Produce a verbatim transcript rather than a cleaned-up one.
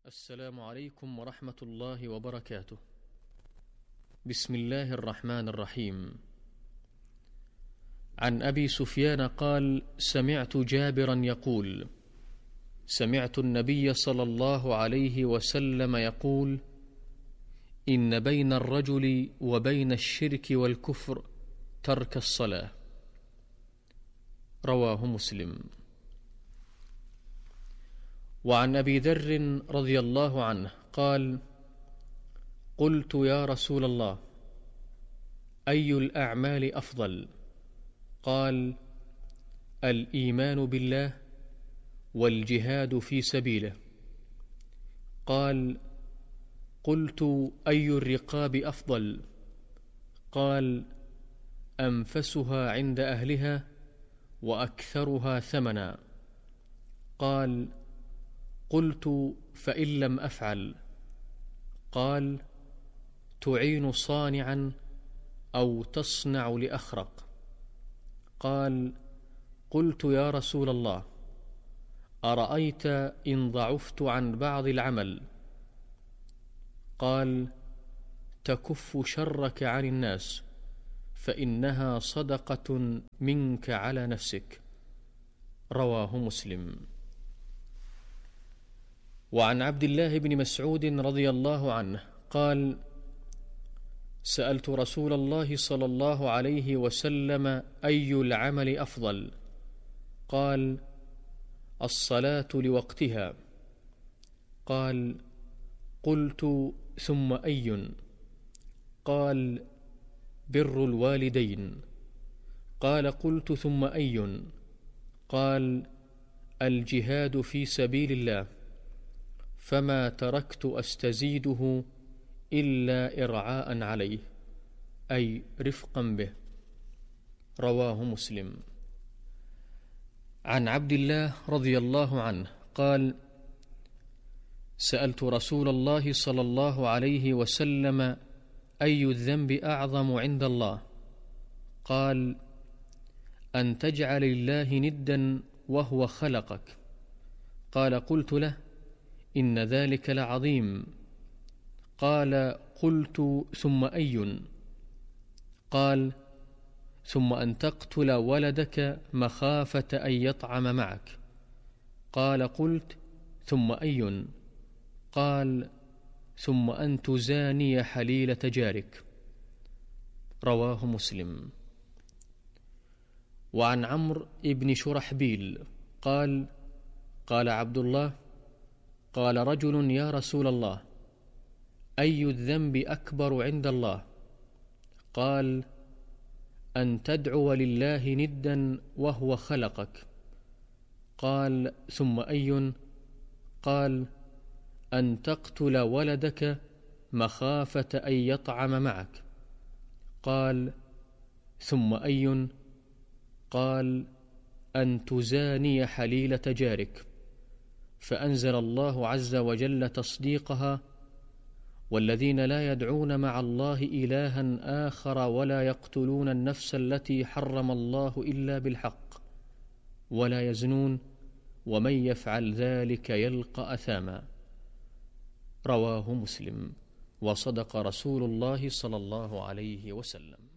السلام عليكم ورحمة الله وبركاته. بسم الله الرحمن الرحيم. عن أبي سفيان قال: سمعت جابرا يقول: سمعت النبي صلى الله عليه وسلم يقول: إن بين الرجل وبين الشرك والكفر ترك الصلاة. رواه مسلم. وعن أبي ذر رضي الله عنه قال: قلت يا رسول الله، أي الأعمال أفضل؟ قال: الإيمان بالله والجهاد في سبيله. قال: قلت أي الرقاب أفضل؟ قال: أنفسها عند أهلها وأكثرها ثمنا. قال: قلت فإن لم أفعل؟ قال: تعين صانعا أو تصنع لأخرق. قال: قلت يا رسول الله، أرأيت إن ضعفت عن بعض العمل؟ قال: تكف شرك عن الناس، فإنها صدقة منك على نفسك. رواه مسلم. وعن عبد الله بن مسعود رضي الله عنه قال: سألت رسول الله صلى الله عليه وسلم: أي العمل أفضل؟ قال: الصلاة لوقتها. قال: قلت ثم أي؟ قال: بر الوالدين. قال: قلت ثم أي؟ قال: الجهاد في سبيل الله، فما تركت أستزيده إلا إرعاء عليه، أي رفقا به. رواه مسلم. عن عبد الله رضي الله عنه قال: سألت رسول الله صلى الله عليه وسلم: أي الذنب أعظم عند الله؟ قال: أن تجعل الله ندا وهو خلقك. قال: قلت له: إن ذلك لعظيم. قال: قلت ثم أي؟ قال: ثم أن تقتل ولدك مخافة أن يطعم معك. قال: قلت ثم أي؟ قال: ثم أن تزاني حليلة جارك. رواه مسلم. وعن عمرو بن شرحبيل قال: قال عبد الله: قال رجل: يا رسول الله، أي الذنب أكبر عند الله؟ قال: أن تدعو لله ندا وهو خلقك. قال: ثم أي؟ قال: أن تقتل ولدك مخافة أن يطعم معك. قال: ثم أي؟ قال: أن تزاني حليلة جارك. فأنزل الله عز وجل تصديقها: والذين لا يدعون مع الله إلها آخر ولا يقتلون النفس التي حرم الله إلا بالحق ولا يزنون ومن يفعل ذلك يلقى أثاما. رواه مسلم. وصدق رسول الله صلى الله عليه وسلم.